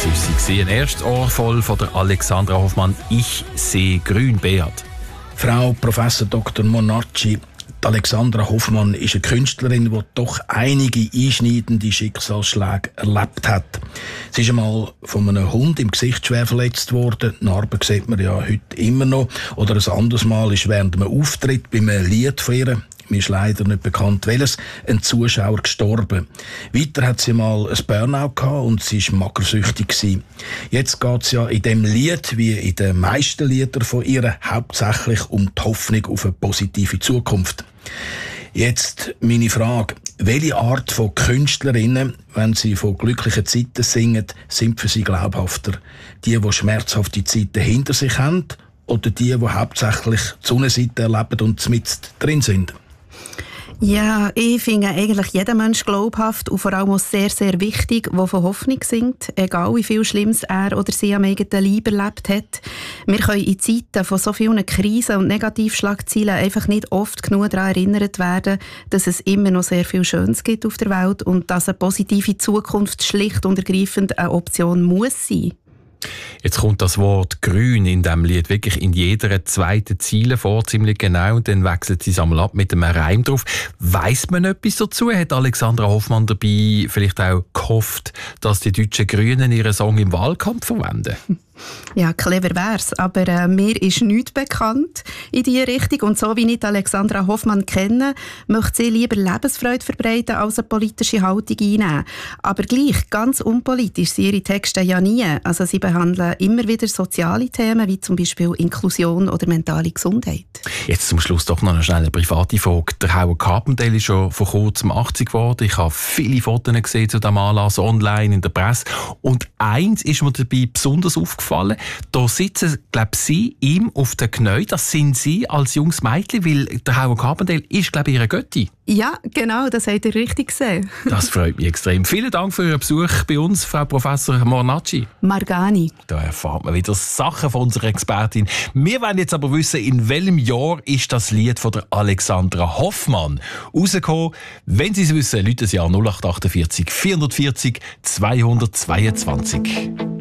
Das war sie, ein Erstohr voll von der Alexandra Hoffmann. Ich sehe grün, Beat. Frau Prof. Dr. Monacci, Alexandra Hoffmann ist eine Künstlerin, die doch einige einschneidende Schicksalsschläge erlebt hat. Sie ist einmal von einem Hund im Gesicht schwer verletzt worden. Die Narbe sieht man ja heute immer noch. Oder ein anderes Mal ist während einem Auftritt bei einem Lied von ihr, mir ist leider nicht bekannt welches, ein Zuschauer gestorben. Weiter hat sie mal ein Burnout gehabt und sie war magersüchtig gewesen. Jetzt geht es ja in dem Lied, wie in den meisten Liedern von ihr, hauptsächlich um die Hoffnung auf eine positive Zukunft. Jetzt meine Frage: Welche Art von Künstlerinnen, wenn sie von glücklichen Zeiten singen, sind für sie glaubhafter? Die schmerzhafte Zeiten hinter sich haben, oder die hauptsächlich die Sonnenseite erleben und mit drin sind? Ja, ich finde eigentlich jeden Mensch glaubhaft und vor allem auch sehr, sehr wichtig, der von Hoffnung singt, egal wie viel Schlimmes er oder sie am eigenen Leib erlebt hat. Wir können in Zeiten von so vielen Krisen und Negativschlagzeilen einfach nicht oft genug daran erinnert werden, dass es immer noch sehr viel Schönes gibt auf der Welt und dass eine positive Zukunft schlicht und ergreifend eine Option muss sein. Jetzt kommt das Wort grün in diesem Lied wirklich in jeder zweiten Zeile vor, ziemlich genau, und dann wechselt sie es einmal ab mit einem Reim drauf. Weiss man etwas dazu? Hat Alexandra Hoffmann dabei vielleicht auch gehofft, dass die deutschen Grünen ihren Song im Wahlkampf verwenden? Ja, clever wär's, aber mir ist nichts bekannt in diese Richtung. Und so wie ich Alexandra Hoffmann kenne, möchte sie lieber Lebensfreude verbreiten, als eine politische Haltung einnehmen. Aber gleich, ganz unpolitisch sind ihre Texte ja nie. Also sie behandeln immer wieder soziale Themen, wie zum Beispiel Inklusion oder mentale Gesundheit. Jetzt zum Schluss doch noch eine schnelle private Frage. Der Howard Carpendale ist schon vor kurzem 80 geworden. Ich habe viele Fotos gesehen zu diesem Anlass, online, in der Presse. Und eins ist mir dabei besonders aufgefallen. Da sitzen, glaube ich, Sie ihm auf den Knien. Das sind Sie als junges Mädchen, weil der Howard Carpendale ist, glaube ich, Ihre Götti. Ja, genau, das habt ihr richtig gesehen. Das freut mich extrem. Vielen Dank für Ihren Besuch bei uns, Frau Professor Monacci. Margani. Da erfahrt man wieder Sachen von unserer Expertin. Wir wollen jetzt aber wissen, in welchem Jahr ist das Lied von der Alexandra Hoffmann rausgekommen. Wenn Sie es wissen, rufen Sie an 0848 440 222.